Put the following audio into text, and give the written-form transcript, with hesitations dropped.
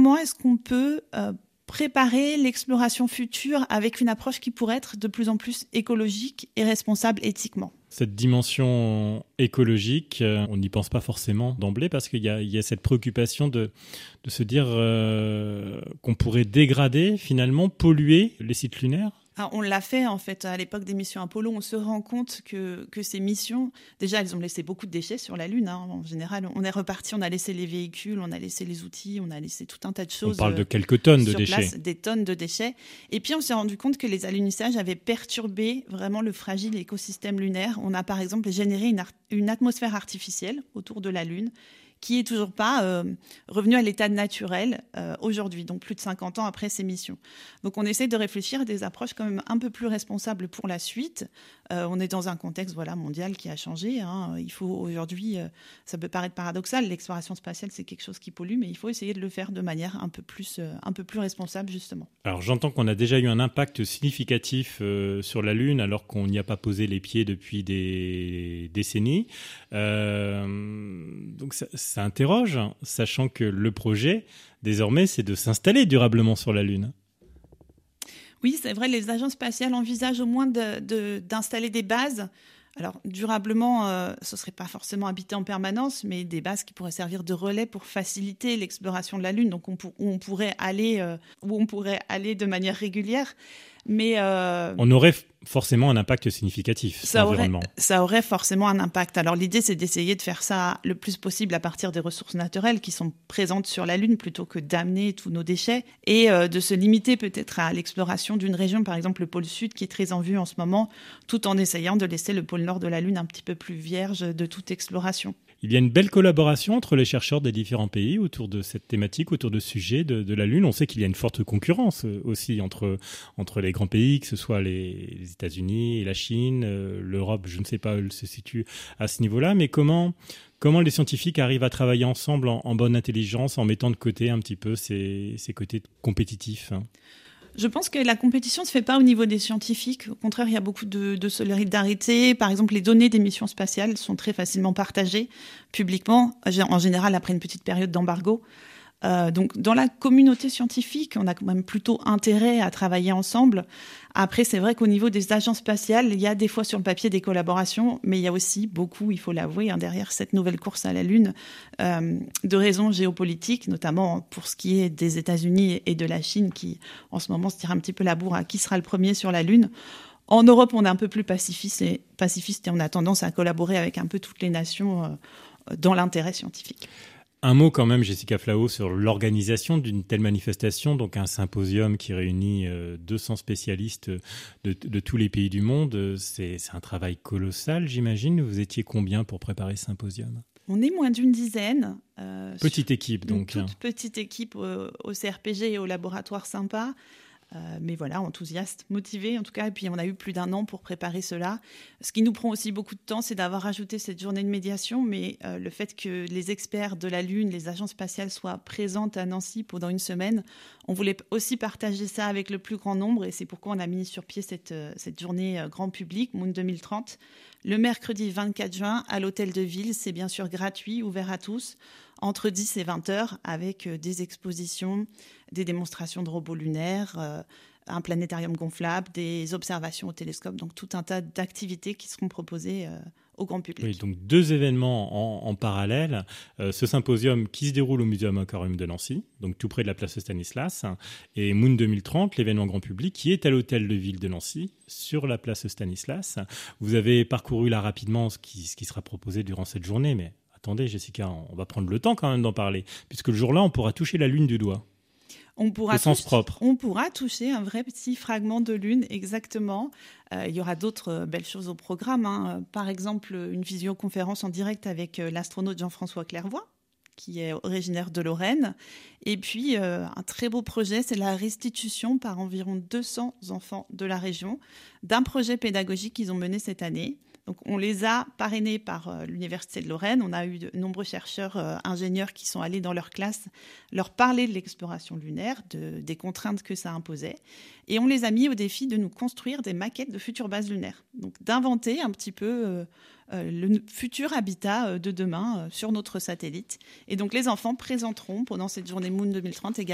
comment est-ce qu'on peut préparer l'exploration future avec une approche qui pourrait être de plus en plus écologique et responsable éthiquement. Cette dimension écologique, on n'y pense pas forcément d'emblée parce qu'il y a cette préoccupation de se dire qu'on pourrait dégrader, finalement, polluer les sites lunaires. Alors, on l'a fait en fait à l'époque des missions Apollo. On se rend compte que ces missions, déjà, elles ont laissé beaucoup de déchets sur la Lune. En général, on est reparti, on a laissé les véhicules, on a laissé les outils, on a laissé tout un tas de choses. On parle de quelques tonnes de déchets. Place, des tonnes de déchets. Et puis, on s'est rendu compte que les alunissages avaient perturbé vraiment le fragile écosystème lunaire. On a par exemple généré une atmosphère artificielle autour de la Lune, qui est toujours pas revenu à l'état naturel aujourd'hui, donc plus de 50 ans après ces missions. Donc on essaie de réfléchir à des approches quand même un peu plus responsables pour la suite. On est dans un contexte mondial qui a changé. Il faut aujourd'hui, ça peut paraître paradoxal, l'exploration spatiale c'est quelque chose qui pollue, mais il faut essayer de le faire de manière un peu plus responsable justement. Alors j'entends qu'on a déjà eu un impact significatif sur la Lune alors qu'on n'y a pas posé les pieds depuis des décennies. Donc ça interroge, sachant que le projet, désormais, c'est de s'installer durablement sur la Lune. Oui, c'est vrai, les agences spatiales envisagent au moins d'installer des bases. Alors, durablement, ce ne serait pas forcément habité en permanence, mais des bases qui pourraient servir de relais pour faciliter l'exploration de la Lune, donc où on pourrait aller de manière régulière. Mais on aurait forcément un impact significatif sur l'environnement. Ça aurait forcément un impact. Alors l'idée, c'est d'essayer de faire ça le plus possible à partir des ressources naturelles qui sont présentes sur la Lune plutôt que d'amener tous nos déchets et de se limiter peut-être à l'exploration d'une région, par exemple le pôle Sud, qui est très en vue en ce moment, tout en essayant de laisser le pôle Nord de la Lune un petit peu plus vierge de toute exploration. Il y a une belle collaboration entre les chercheurs des différents pays autour de cette thématique, autour de ce sujet de la Lune. On sait qu'il y a une forte concurrence aussi entre les grands pays, que ce soit les États-Unis et la Chine, l'Europe, je ne sais pas où elle se situe à ce niveau-là, mais comment les scientifiques arrivent à travailler ensemble en bonne intelligence, en mettant de côté un petit peu ces côtés compétitifs ? Je pense que la compétition ne se fait pas au niveau des scientifiques. Au contraire, il y a beaucoup de solidarité. Par exemple, les données des missions spatiales sont très facilement partagées publiquement, en général après une petite période d'embargo. Donc, dans la communauté scientifique, on a quand même plutôt intérêt à travailler ensemble. Après, c'est vrai qu'au niveau des agences spatiales, il y a des fois sur le papier des collaborations, mais il y a aussi beaucoup, il faut l'avouer, derrière cette nouvelle course à la Lune, de raisons géopolitiques, notamment pour ce qui est des États-Unis et de la Chine, qui en ce moment se tirent un petit peu la bourre à qui sera le premier sur la Lune. En Europe, on est un peu plus pacifiste et on a tendance à collaborer avec un peu toutes les nations dans l'intérêt scientifique. Un mot quand même, Jessica Flao, sur l'organisation d'une telle manifestation, donc un symposium qui réunit 200 spécialistes de tous les pays du monde. C'est un travail colossal, j'imagine. Vous étiez combien pour préparer ce symposium ? On est moins d'une dizaine. Petite équipe, donc. Une toute petite équipe au CRPG et au laboratoire sympa. Mais voilà, enthousiaste, motivé en tout cas. Et puis on a eu plus d'1 an pour préparer cela. Ce qui nous prend aussi beaucoup de temps, c'est d'avoir ajouté cette journée de médiation. Mais le fait que les experts de la Lune, les agences spatiales soient présentes à Nancy pendant 1 semaine, on voulait aussi partager ça avec le plus grand nombre. Et c'est pourquoi on a mis sur pied cette journée grand public, Moon 2030, le mercredi 24 juin à l'Hôtel de Ville. C'est bien sûr gratuit, ouvert à tous, entre 10 et 20 heures, avec des expositions, des démonstrations de robots lunaires, un planétarium gonflable, des observations au télescope, donc tout un tas d'activités qui seront proposées au grand public. Oui, donc 2 événements en parallèle. Ce symposium qui se déroule au Muséum Aquarium de Nancy, donc tout près de la place Stanislas, et Moon 2030, l'événement grand public, qui est à l'Hôtel de Ville de Nancy, sur la place Stanislas. Vous avez parcouru là rapidement ce qui sera proposé durant cette journée, mais attendez Jessica, on va prendre le temps quand même d'en parler, puisque le jour-là, on pourra toucher la Lune du doigt. On pourra toucher un vrai petit fragment de Lune, exactement. Il y aura d'autres belles choses au programme. Par exemple, une visioconférence en direct avec l'astronaute Jean-François Clairvoy, qui est originaire de Lorraine. Et puis, un très beau projet, c'est la restitution par environ 200 enfants de la région d'un projet pédagogique qu'ils ont mené cette année. Donc, on les a parrainés par l'Université de Lorraine. On a eu de nombreux chercheurs, ingénieurs qui sont allés dans leur classe leur parler de l'exploration lunaire, des contraintes que ça imposait. Et on les a mis au défi de nous construire des maquettes de futures bases lunaires. Donc, d'inventer un petit peu le futur habitat de demain sur notre satellite. Et donc, les enfants présenteront pendant cette journée Moon 2030 également